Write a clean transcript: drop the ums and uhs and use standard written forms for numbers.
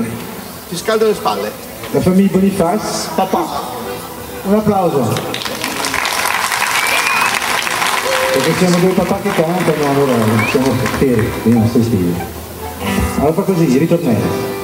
Ti scaldo le spalle. La famiglia Boniface, papà. Un applauso. Perché siamo due papà che cantano, allora siamo fieri, stai stili. Allora fa così, ritornello.